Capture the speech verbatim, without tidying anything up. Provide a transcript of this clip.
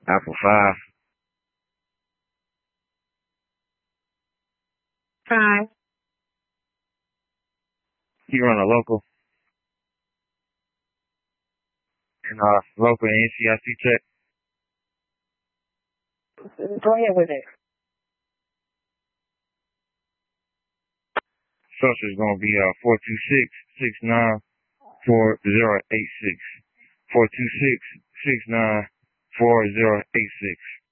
Apple five. Five. You run a local. And uh local N C I C check. Go ahead with it. Social is gonna be uh four two six six nine four zero eight six. Four two six six nine four zero eight six.